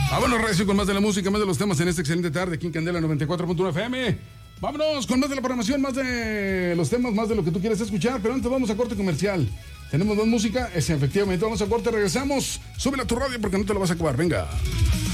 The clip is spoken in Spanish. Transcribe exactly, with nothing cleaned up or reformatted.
Vámonos, Recio, con más de la música, más de los temas en esta excelente tarde aquí en Candela noventa y cuatro punto uno F M. Vámonos con más de la programación, más de los temas, más de lo que tú quieres escuchar. Pero antes vamos a corte comercial. Tenemos más música, es efectivamente. Vamos a corte, regresamos. Súbela a tu radio porque no te lo vas a acabar. Venga.